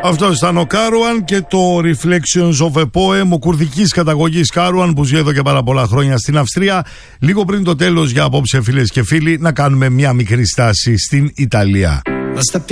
Αυτό ήταν ο Κάρουαν και το Reflections of a Poem, ο κουρδικής καταγωγής Κάρουαν που ζει εδώ και πάρα πολλά χρόνια στην Αυστρία. Λίγο πριν το τέλος για απόψε, φίλες και φίλοι, να κάνουμε μια μικρή στάση στην Ιταλία.